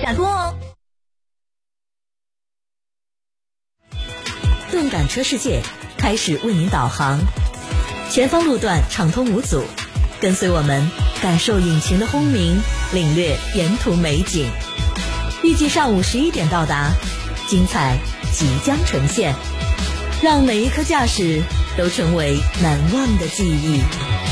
下脱哦。 动感车世界开始为您导航，前方路段畅通无阻，跟随我们感受引擎的轰鸣，领略沿途美景。预计上午11点到达，精彩即将呈现，让每一颗驾驶都成为难忘的记忆。